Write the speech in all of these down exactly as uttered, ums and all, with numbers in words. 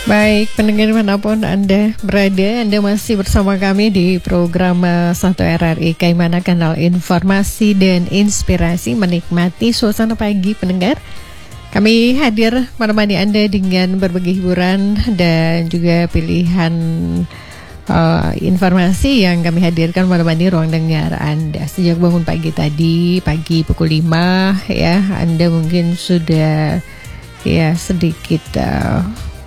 Baik, pendengar manapun Anda berada, Anda masih bersama kami di program satu R R I Kaimana, kanal informasi dan inspirasi menikmati suasana pagi pendengar. Kami hadir menemani Anda dengan berbagai hiburan dan juga pilihan uh, informasi yang kami hadirkan menemani ruang dengar Anda. Sejak bangun pagi tadi, pagi pukul lima ya, Anda mungkin sudah ya sedikit uh,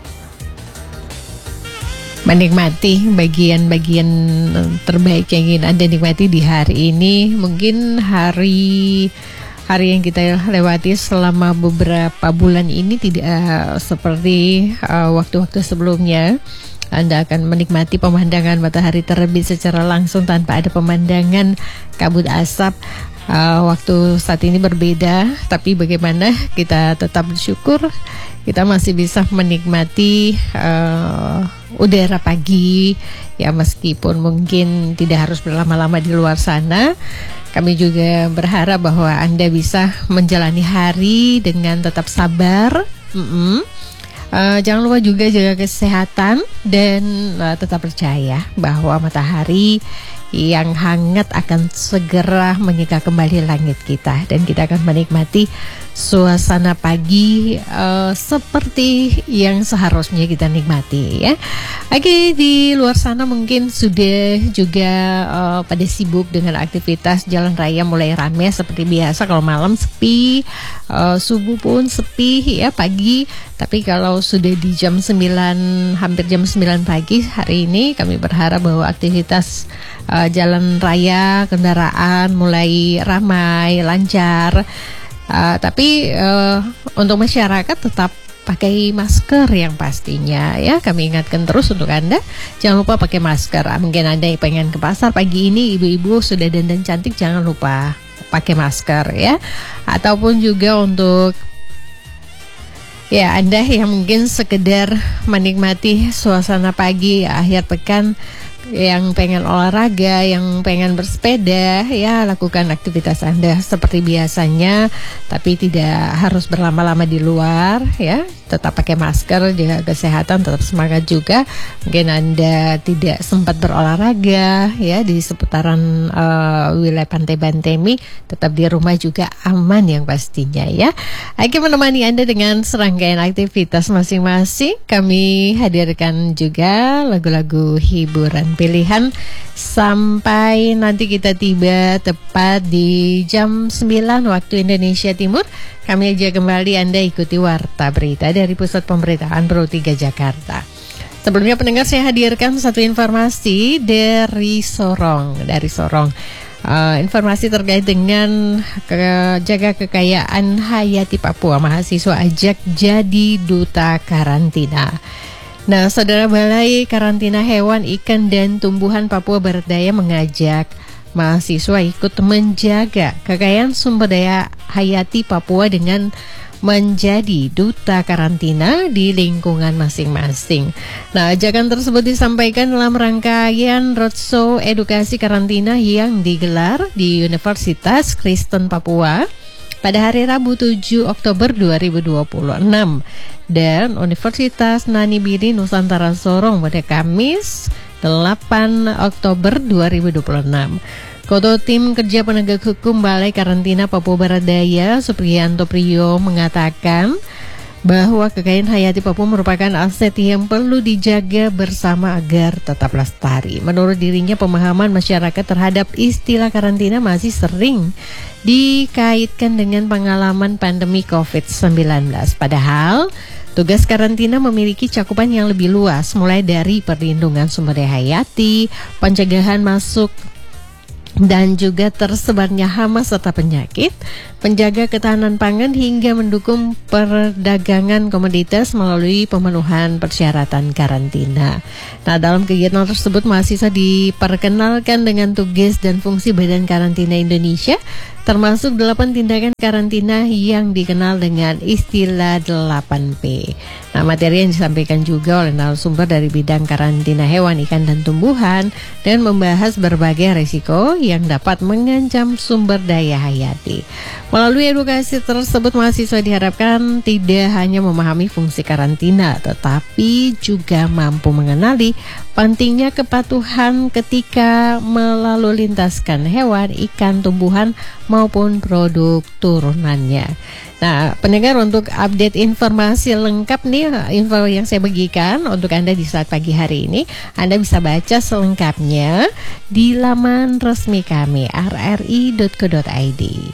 menikmati bagian-bagian terbaik yang ingin Anda nikmati di hari ini. Mungkin hari hari yang kita lewati selama beberapa bulan ini tidak uh, seperti uh, waktu-waktu sebelumnya. Anda akan menikmati pemandangan matahari terbit secara langsung tanpa ada pemandangan kabut asap. Uh, waktu saat ini berbeda, tapi bagaimana kita tetap bersyukur kita masih bisa menikmati uh, udara pagi ya, meskipun mungkin tidak harus berlama-lama di luar sana. Kami juga berharap bahwa Anda bisa menjalani hari dengan tetap sabar. Mm-mm. Uh, jangan lupa juga jaga kesehatan dan uh, tetap percaya bahwa matahari yang hangat akan segera menyeka kembali langit kita, dan kita akan menikmati suasana pagi uh, seperti yang seharusnya kita nikmati ya. Oke, di luar sana mungkin sudah juga uh, pada sibuk dengan aktivitas jalan raya mulai ramai seperti biasa. Kalau malam sepi, uh, subuh pun sepi ya, pagi. Tapi kalau sudah di jam sembilan, hampir jam sembilan pagi hari ini, kami berharap bahwa aktivitas uh, jalan raya, kendaraan mulai ramai, lancar. Uh, tapi uh, untuk masyarakat tetap pakai masker yang pastinya ya. Kami ingatkan terus untuk Anda, jangan lupa pakai masker. Mungkin Anda yang pengen ke pasar pagi ini, ibu-ibu sudah dandan cantik, jangan lupa pakai masker ya. Ataupun juga untuk ya Anda yang mungkin sekedar menikmati suasana pagi akhir pekan, yang pengen olahraga, yang pengen bersepeda, ya lakukan aktivitas Anda seperti biasanya, tapi tidak harus berlama-lama di luar ya. Tetap pakai masker, jaga kesehatan, tetap semangat juga. Mungkin Anda tidak sempat berolahraga ya di seputaran uh, wilayah Pantai Bantemi, tetap di rumah juga aman yang pastinya ya. Oke, menemani Anda dengan serangkaian aktivitas masing-masing, kami hadirkan juga lagu-lagu hiburan pilihan sampai nanti kita tiba tepat di jam sembilan waktu Indonesia Timur. Kami ajak kembali Anda ikuti Warta Berita dari Pusat Pemberitaan Pro tiga Jakarta. Sebelumnya pendengar, saya hadirkan satu informasi dari Sorong. Dari Sorong, uh, informasi terkait dengan ke, jaga kekayaan hayati Papua. Mahasiswa ajak jadi duta karantina. Nah, Saudara, Balai Karantina Hewan, Ikan, dan Tumbuhan Papua Barat Daya mengajak mahasiswa ikut menjaga kekayaan sumber daya hayati Papua dengan menjadi duta karantina di lingkungan masing-masing. Nah, ajakan tersebut disampaikan dalam rangkaian roadshow edukasi karantina yang digelar di Universitas Kristen Papua pada hari Rabu tujuh Oktober dua ribu dua puluh enam dan Universitas Nani Bini Nusantara Sorong pada Kamis delapan Oktober dua ribu dua puluh enam. Ketua Tim Kerja Penegak Hukum Balai Karantina Papua Barat Daya, Supriyanto Priyo, mengatakan bahwa kekayaan hayati Papua merupakan aset yang perlu dijaga bersama agar tetap lestari. Menurut dirinya, pemahaman masyarakat terhadap istilah karantina masih sering dikaitkan dengan pengalaman pandemi covid sembilan belas. Padahal tugas karantina memiliki cakupan yang lebih luas, mulai dari perlindungan sumber daya hayati, pencegahan masuk dan juga tersebarnya hama serta penyakit, penjaga ketahanan pangan, hingga mendukung perdagangan komoditas melalui pemenuhan persyaratan karantina. Nah, dalam kegiatan tersebut mahasiswa diperkenalkan dengan tugas dan fungsi Badan Karantina Indonesia, termasuk delapan tindakan karantina yang dikenal dengan istilah delapan P. Nah, materi yang disampaikan juga oleh narasumber dari bidang karantina hewan, ikan, dan tumbuhan dan membahas berbagai risiko yang dapat mengancam sumber daya hayati. Melalui edukasi tersebut, mahasiswa diharapkan tidak hanya memahami fungsi karantina, tetapi juga mampu mengenali pentingnya kepatuhan ketika melalu lintaskan hewan, ikan, tumbuhan, maupun produk turunannya. Nah, pendengar, untuk update informasi lengkap nih, info yang saya bagikan untuk Anda di saat pagi hari ini, Anda bisa baca selengkapnya di laman resmi kami r r i dot co dot i d.